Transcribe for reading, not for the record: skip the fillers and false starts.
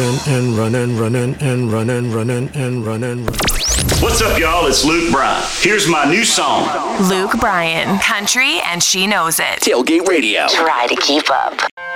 What's up, y'all? It's Luke Bryan. Here's my new song. Luke Bryan, country, and she knows it. Tailgate Radio. Try to keep up.